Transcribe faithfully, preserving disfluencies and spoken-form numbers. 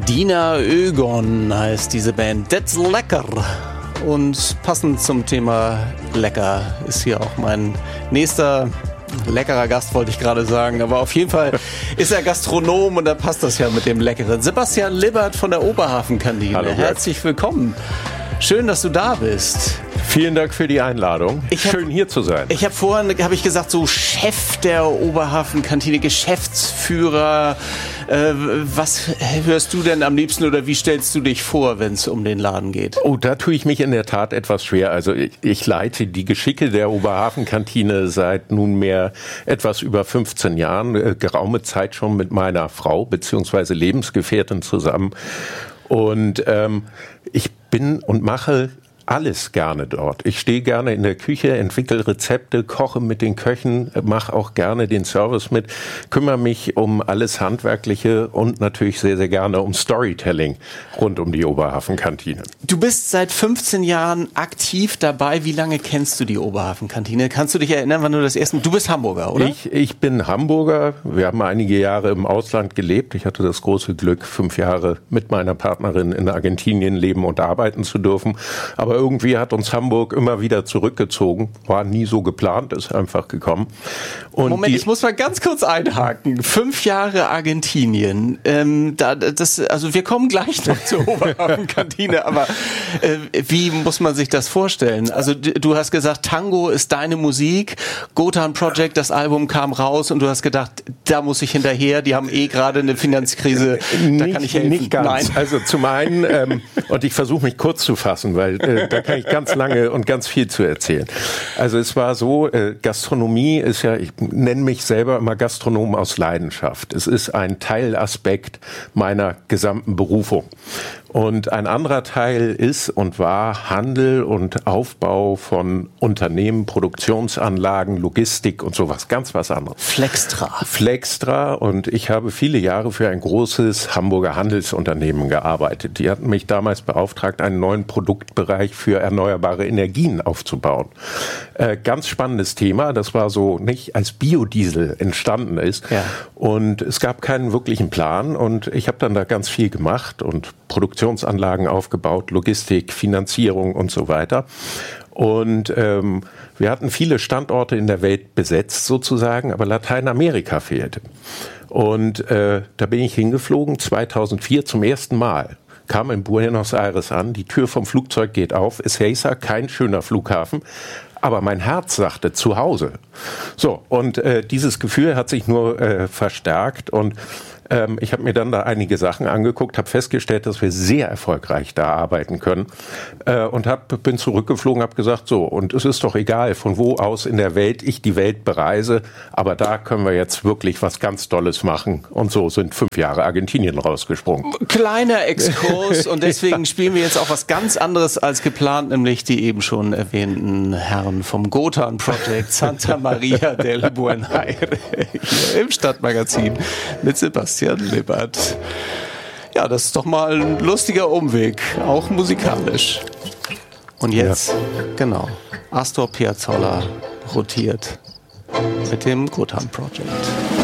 Dina Ögon heißt diese Band. That's lecker. Und passend zum Thema lecker ist hier auch mein nächster leckerer Gast, wollte ich gerade sagen. Aber auf jeden Fall ist er Gastronom und da passt das ja mit dem Leckeren. Sebastian Libbert von der Oberhafenkantine. Hallo, herzlich willkommen. Schön, dass du da bist. Vielen Dank für die Einladung. Ich hab, Schön hier zu sein. Ich habe vorhin, habe ich gesagt, so Chef der Oberhafenkantine, Geschäftsführer. Äh, was hörst du denn am liebsten oder wie stellst du dich vor, wenn es um den Laden geht? Oh, da tue ich mich in der Tat etwas schwer. Also ich, ich leite die Geschicke der Oberhafenkantine seit nunmehr etwas über fünfzehn Jahren, äh, geraume Zeit schon mit meiner Frau bzw. Lebensgefährtin zusammen. Und ähm, ich bin und mache alles gerne dort. Ich stehe gerne in der Küche, entwickle Rezepte, koche mit den Köchen, mache auch gerne den Service mit, kümmere mich um alles Handwerkliche und natürlich sehr, sehr gerne um Storytelling rund um die Oberhafenkantine. Du bist seit fünfzehn Jahren aktiv dabei. Wie lange kennst du die Oberhafenkantine? Kannst du dich erinnern, wann du das erste Mal... Du bist Hamburger, oder? Ich, ich bin Hamburger. Wir haben einige Jahre im Ausland gelebt. Ich hatte das große Glück, fünf Jahre mit meiner Partnerin in Argentinien leben und arbeiten zu dürfen. Aber irgendwie hat uns Hamburg immer wieder zurückgezogen. War nie so geplant, ist einfach gekommen. Und Moment, die, ich muss mal ganz kurz einhaken. Fünf Jahre Argentinien. Ähm, da, das, also wir kommen gleich noch zur Oberhafenkantine, aber äh, wie muss man sich das vorstellen? Also du hast gesagt, Tango ist deine Musik. Gotan Project, das Album kam raus und du hast gedacht, da muss ich hinterher. Die haben eh gerade eine Finanzkrise. Da nicht, kann ich helfen. Nicht ganz. Nein. Also zum einen, ähm, und ich versuche mich kurz zu fassen, weil äh, da kann ich ganz lange und ganz viel zu erzählen. Also es war so, äh, Gastronomie ist ja, ich nenne mich selber immer Gastronom aus Leidenschaft. Es ist ein Teilaspekt meiner gesamten Berufung. Und ein anderer Teil ist und war Handel und Aufbau von Unternehmen, Produktionsanlagen, Logistik und sowas, ganz was anderes. Flextra. Flextra, und ich habe viele Jahre für ein großes Hamburger Handelsunternehmen gearbeitet. Die hatten mich damals beauftragt, einen neuen Produktbereich für erneuerbare Energien aufzubauen. Äh, ganz spannendes Thema, das war so nicht als Biodiesel entstanden ist. Ja. Und es gab keinen wirklichen Plan und ich habe dann da ganz viel gemacht und Produktionsanlagen aufgebaut, Logistik, Finanzierung und so weiter. Und ähm, wir hatten viele Standorte in der Welt besetzt sozusagen, aber Lateinamerika fehlte. Und äh, da bin ich hingeflogen, zweitausendvier zum ersten Mal. Kam in Buenos Aires an, die Tür vom Flugzeug geht auf, Ezeiza, kein schöner Flughafen, aber mein Herz sagte zu Hause. So, und äh, dieses Gefühl hat sich nur äh, verstärkt und ähm, ich habe mir dann da einige Sachen angeguckt, habe festgestellt, dass wir sehr erfolgreich da arbeiten können äh, und hab, bin zurückgeflogen, habe gesagt, so, und es ist doch egal, von wo aus in der Welt ich die Welt bereise, aber da können wir jetzt wirklich was ganz Tolles machen. Und so sind fünf Jahre Argentinien rausgesprungen. Kleiner Exkurs und deswegen ja. spielen wir jetzt auch was ganz anderes als geplant, nämlich die eben schon erwähnten Herren vom Gotan Project Santa Maria del Buen Aire hier im Stadtmagazin mit Sebastian Libbert. Ja, das ist doch mal ein lustiger Umweg, auch musikalisch. Und jetzt, ja. genau, Astor Piazzolla rotiert mit dem Gotan Project.